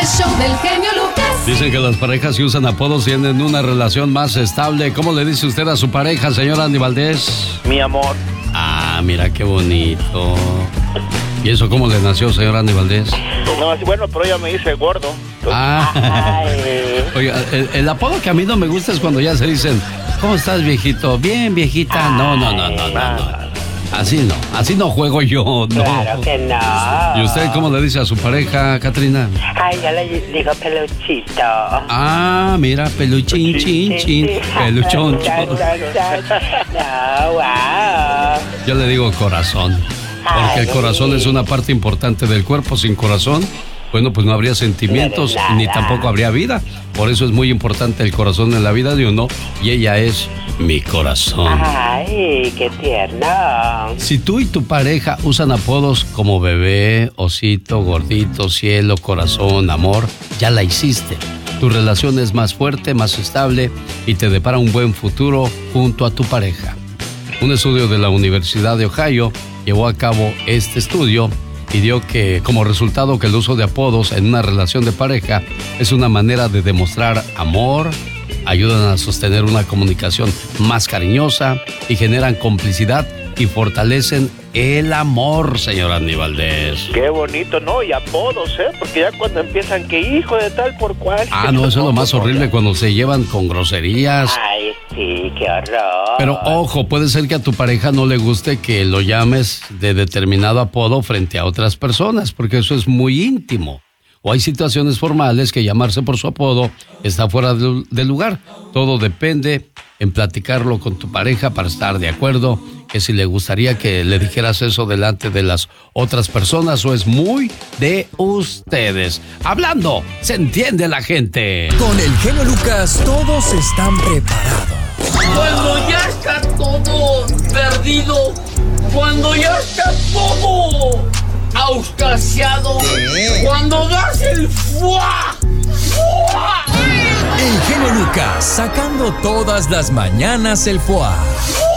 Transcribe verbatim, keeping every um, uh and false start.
show del genio Lucas. Dicen que las parejas que usan apodos tienen una relación más estable. ¿Cómo le dice usted a su pareja, señor Andy Valdés? Mi amor. Ah, mira qué bonito. ¿Y eso cómo le nació, señor Andy Valdés? No, bueno, pero ella me dice gordo. Entonces... Ah. Oiga, el, el apodo que a mí no me gusta es cuando ya se dicen, ¿cómo estás, viejito? Bien, viejita. No, no, no, no, no, no. Así no, así no juego yo, no. Claro que no. ¿Y usted cómo le dice a su pareja, Catrina? Ay, yo le digo peluchito. Ah, mira, peluchín, chin, chin, peluchón. No, wow. Yo le digo corazón, porque el corazón es una parte importante del cuerpo. Sin corazón, bueno, pues no habría sentimientos ni tampoco habría vida. Por eso es muy importante el corazón en la vida de uno, y ella es mi corazón. Ay, qué tierno. Si tú y tu pareja usan apodos como bebé, osito, gordito, cielo, corazón, amor, ya la hiciste. Tu relación es más fuerte, más estable y te depara un buen futuro junto a tu pareja. Un estudio de la Universidad de Ohio llevó a cabo este estudio y dio que como resultado que el uso de apodos en una relación de pareja es una manera de demostrar amor, ayudan a sostener una comunicación más cariñosa y generan complicidad y fortalecen el amor, señor Andy Valdés. Qué bonito, ¿no? Y apodos, ¿eh? Porque ya cuando empiezan que hijo de tal por cual. Ah, no, eso es lo más horrible cuando se llevan con groserías. Ay, sí, qué horror. Pero ojo, puede ser que a tu pareja no le guste que lo llames de determinado apodo frente a otras personas, porque eso es muy íntimo. O hay situaciones formales que llamarse por su apodo está fuera de, de lugar. Todo depende en platicarlo con tu pareja para estar de acuerdo, que si le gustaría que le dijeras eso delante de las otras personas o es muy de ustedes. Hablando, se entiende la gente. Con el genio Lucas todos están preparados. Cuando ya está todo perdido, cuando ya está todo auscasiado, cuando das el fuá, fuá. El genio Lucas sacando todas las mañanas el fuá.